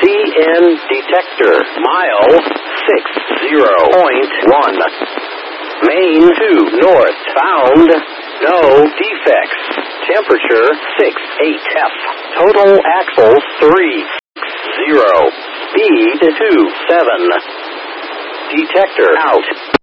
CN detector. Mile 60.1. Main 2 north. Found no defects. Temperature 68F. Total axles 360. Speed 27. Detector out.